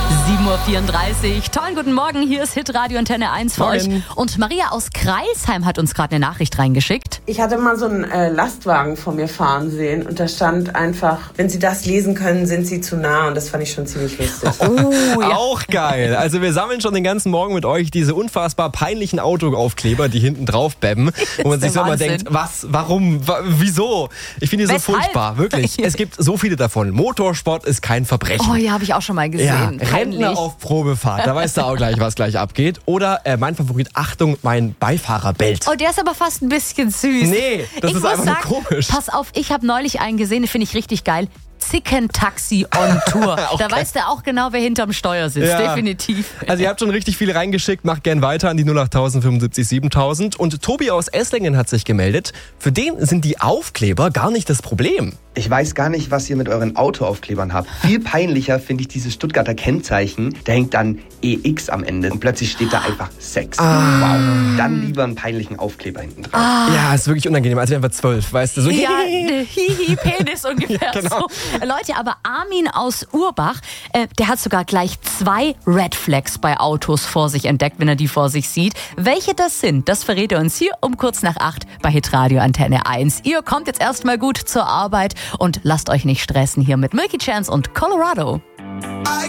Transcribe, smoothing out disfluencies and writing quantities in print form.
7.34 Uhr. Tollen guten Morgen, hier ist Hitradio Antenne 1 für euch. Und Maria aus Kreilsheim hat uns gerade eine Nachricht reingeschickt. Ich hatte mal so einen Lastwagen vor mir fahren sehen und da stand einfach, wenn Sie das lesen können, sind Sie zu nah, und das fand ich schon ziemlich lustig. Oh, ja. Auch geil. Also wir sammeln schon den ganzen Morgen mit euch diese unfassbar peinlichen Autoaufkleber, die hinten drauf bebben. Wo man sich so immer denkt, was, warum, wieso? Ich finde die so furchtbar, wirklich. Es gibt so viele davon. Motorsport ist kein Verbrechen. Oh ja, habe ich auch schon mal gesehen. Ja, Rentner auf Probefahrt, da weißt du auch gleich, was gleich abgeht. Oder mein Favorit, Achtung, mein Beifahrer bellt. Oh, der ist aber fast ein bisschen süß. Nee, das ist einfach nur komisch. Pass auf, ich habe neulich einen gesehen, den finde ich richtig geil. Zickentaxi on Tour. Da weißt du auch genau, wer hinterm Steuer sitzt. Ja. Definitiv. Also ihr habt schon richtig viele reingeschickt, macht gern weiter an die 08000 75 7000. Und Tobi aus Esslingen hat sich gemeldet. Für den sind die Aufkleber gar nicht das Problem. Ich weiß gar nicht, was ihr mit euren Autoaufklebern habt. Viel peinlicher finde ich dieses Stuttgarter Kennzeichen. Da hängt dann EX am Ende und plötzlich steht da einfach Sex. Wow. Dann lieber einen peinlichen Aufkleber hinten drauf. Ja, ist wirklich unangenehm. Also wir einfach 12, weißt du. So Ja, Hihi-Penis ungefähr Ja, genau. so. Leute, aber Armin aus Urbach, der hat sogar gleich 2 Red Flags bei Autos vor sich entdeckt, wenn er die vor sich sieht. Welche das sind, das verrät er uns hier um kurz nach 8 bei Hitradio Antenne 1. Ihr kommt jetzt erstmal gut zur Arbeit und lasst euch nicht stressen hier mit Milky Chance und Colorado.